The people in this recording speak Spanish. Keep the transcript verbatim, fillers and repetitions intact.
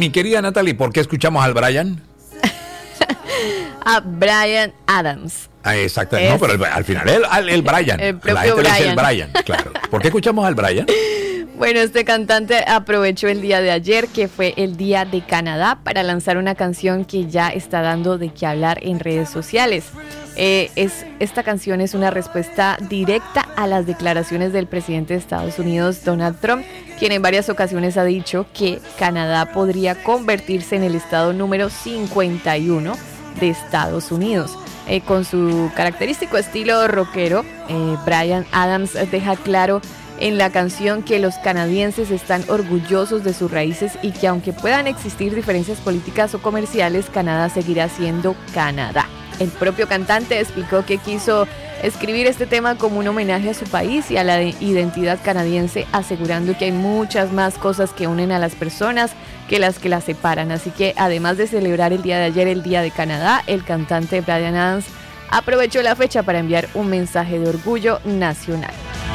Mi querida Natalie, ¿por qué escuchamos al Bryan? A Bryan Adams. Ah, exacto. Es... No, pero el, al final el, el, el Bryan. El propio La gente Bryan. dice el Bryan, claro. ¿Por qué escuchamos al Bryan? Bueno, este cantante aprovechó el día de ayer, que fue el Día de Canadá, para lanzar una canción que ya está dando de qué hablar en redes sociales. Eh, es, esta canción es una respuesta directa a las declaraciones del presidente de Estados Unidos, Donald Trump, quien en varias ocasiones ha dicho que Canadá podría convertirse en el estado número cincuenta y uno de Estados Unidos. Eh, con su característico estilo rockero, eh, Bryan Adams deja claro en la canción que los canadienses están orgullosos de sus raíces y que aunque puedan existir diferencias políticas o comerciales, Canadá seguirá siendo Canadá. El propio cantante explicó que quiso escribir este tema como un homenaje a su país y a la identidad canadiense, asegurando que hay muchas más cosas que unen a las personas que las que las separan. Así que además de celebrar el día de ayer, el Día de Canadá, el cantante Bryan Adams aprovechó la fecha para enviar un mensaje de orgullo nacional.